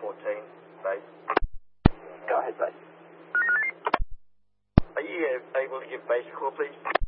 14, base. Go ahead, base. Are you able to give base a call, please?